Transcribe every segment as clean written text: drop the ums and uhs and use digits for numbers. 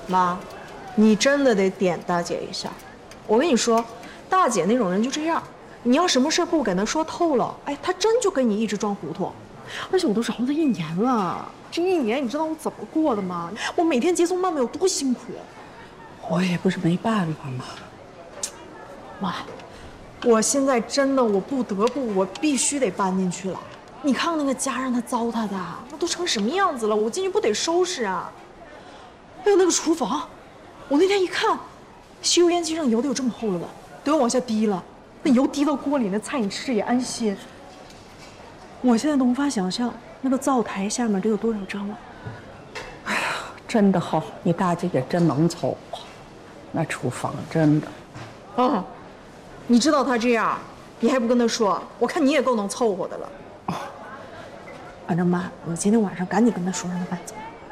妈，你真的得点大姐一下。我跟你说，大姐那种人就这样，你要什么事不给她说透了，哎，她真就跟你一直装糊涂。而且我都饶了她1年了，这1年你知道我怎么过的吗？我每天接送妹妹有多辛苦。 我也不是没办法嘛。 妈，我现在真的我不得不，我必须得搬进去了。你看看那个家让她糟蹋的，那都成什么样子了？我进去不得收拾啊！还有那个厨房，我那天一看，吸油烟机上油得有这么厚了吧，都要往下滴了。那油滴到锅里，那菜你吃也安心。我现在都无法想象那个灶台下面得有多少蟑螂。 哎呀，真的好，你大姐也真能凑合。那厨房真的， 你知道她这样，你还不跟她说？我看你也够能凑合的了。反正妈，我今天晚上赶紧跟她说，让她搬走。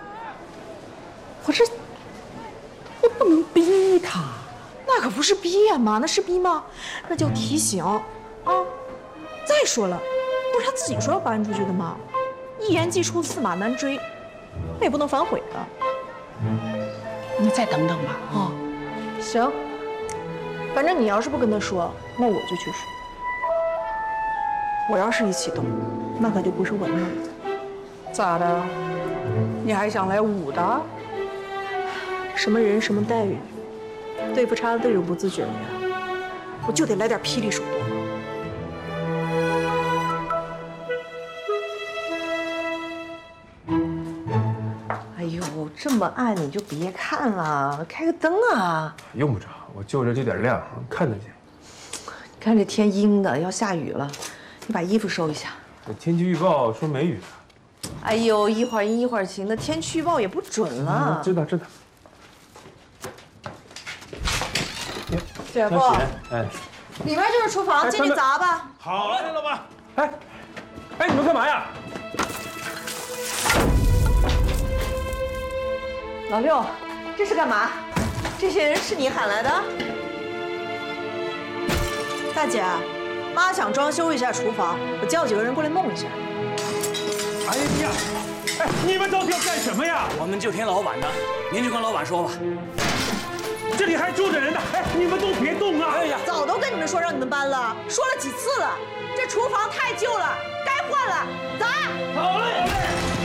我不能逼她。 那可不是逼呀，妈，那是逼吗？那叫提醒啊！再说了，不是她自己说要搬出去的吗？一言既出，驷马难追，那也不能反悔啊。 你再等等吧。 行，反正你要是不跟她说，那我就去说。我要是一启动，那可就不是我的梦了。 咋的？你还想来武的？ 什么人什么待遇，对付差队友不自觉的呀，我就得来点霹雳手段。 哎呦，这么暗你就别看了，开个灯啊！ 用不着，我就着这点亮，看得见。 你看这天阴的，要下雨了，你把衣服收一下。 这天气预报说没雨。 哎呦，一会儿阴一会儿晴的，天气预报也不准了。 知道。 姐夫， 哎， 里面就是厨房，进去砸吧。 好了，老板。哎，你们干嘛呀？ 老六，这是干嘛？这些人是你喊来的？ 大姐，妈想装修一下厨房，我叫几个人过来弄一下。 哎呀，哎，你们到底要干什么呀？ 我们就听老板的，您就跟老板说吧。 这里还住着人呢，哎，你们都别动啊！ 哎呀， 早都跟你们说让你们搬了，说了几次了，这厨房太旧了，该换了，砸！ 好嘞。